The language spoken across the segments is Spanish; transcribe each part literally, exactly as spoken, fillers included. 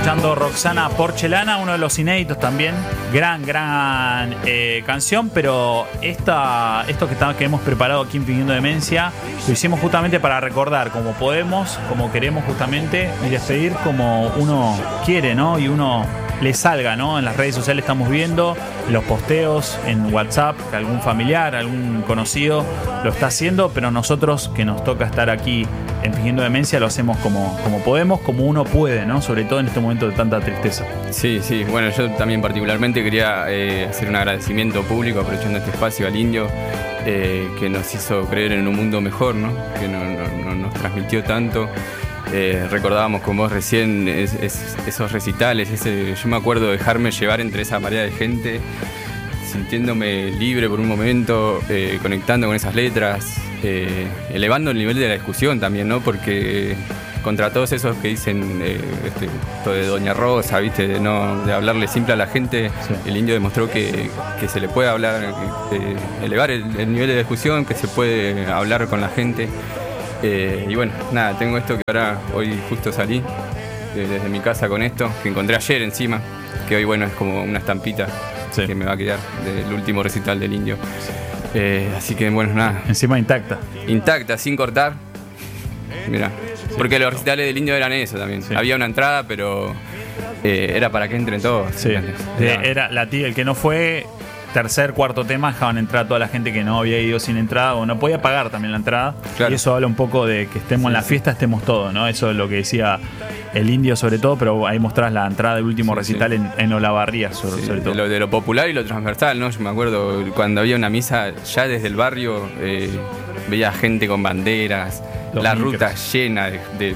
escuchando Roxana Porcelana, uno de los inéditos también. Gran, gran eh, canción, pero esta, esto que, está, que hemos preparado aquí en Fingiendo Demencia, lo hicimos justamente para recordar como podemos, como queremos justamente, y despedir como uno quiere, ¿no? Y uno le salga, ¿no? En las redes sociales estamos viendo los posteos en WhatsApp, que algún familiar, algún conocido lo está haciendo, pero nosotros que nos toca estar aquí en Fingiendo Demencia lo hacemos como, como podemos, como uno puede, ¿no? Sobre todo en este momento de tanta tristeza. Sí, sí, bueno, yo también particularmente quería eh, hacer un agradecimiento público aprovechando este espacio al Indio, eh, que nos hizo creer en un mundo mejor, ¿no? Que no, no, no nos transmitió tanto. Eh, recordábamos con vos recién es, es, esos recitales, ese, yo me acuerdo de dejarme llevar entre esa marea de gente, sintiéndome libre por un momento, eh, conectando con esas letras, eh, elevando el nivel de la discusión también, ¿no? Porque contra todos esos que dicen eh, este, esto de Doña Rosa, ¿viste? De, no, de hablarle simple a la gente, sí. El Indio demostró que, que se le puede hablar, eh, elevar el, el nivel de discusión, que se puede hablar con la gente. Eh, y bueno, nada, tengo esto que ahora, hoy justo salí de, desde mi casa con esto, que encontré ayer encima, que hoy bueno es como una estampita, sí, que me va a quedar del último recital del Indio. Sí. Eh, así que bueno, nada. Encima intacta. Intacta, sin cortar. Mirá, sí, porque los recitales del Indio eran eso también. Sí. Había una entrada, pero eh, era para que entren todos. Sí. Era, era la tía, el que no fue... Tercer, cuarto tema, dejaban entrar a toda la gente que no había ido sin entrada o no podía pagar también la entrada. Claro. Y eso habla un poco de que estemos sí, en la fiesta, estemos todos, ¿no? Eso es lo que decía el Indio sobre todo, pero ahí mostrás la entrada del último sí, recital sí. en, en Olavarría sobre, sí, sobre todo. De lo, de lo popular y lo transversal, ¿no? Yo me acuerdo cuando había una misa ya desde el barrio, eh, veía gente con banderas, Los la micros. Ruta llena de... de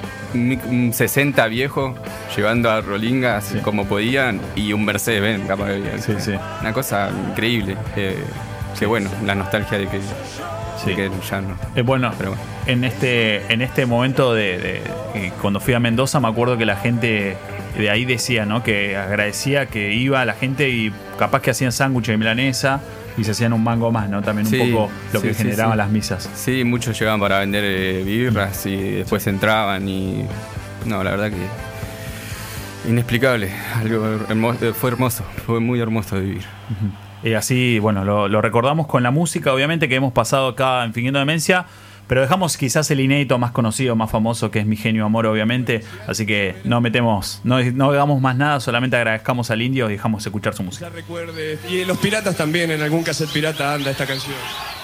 un sesenta viejo llevando a Rolingas sí. como podían y un Mercedes-Benz capaz de bien. Sí, sí. Una cosa increíble. Eh, que bueno, la nostalgia de que, sí. de que ya no. Eh, bueno, Pero bueno, en este, en este momento de, de, de cuando fui a Mendoza me acuerdo que la gente de ahí decía, ¿no? Que agradecía que iba la gente y capaz que hacían sándwiches de milanesa y se hacían un mango más, ¿no? También un sí, poco lo sí, que sí, generaban sí. las misas. Sí, muchos llegaban para vender eh, birras y después sí. entraban y... No, la verdad que... Inexplicable. Algo hermoso, fue hermoso, fue muy hermoso de vivir. Uh-huh. Y así, bueno, lo, lo recordamos con la música, obviamente, que hemos pasado acá en Fingiendo Demencia, pero dejamos quizás el inédito más conocido, más famoso, que es Mi Genio Amor, obviamente. Así que no metemos, no, no hagamos más nada, solamente agradezcamos al Indio y dejamos escuchar su música. Recuerde. Y en Los Piratas también, en algún cassette pirata anda esta canción.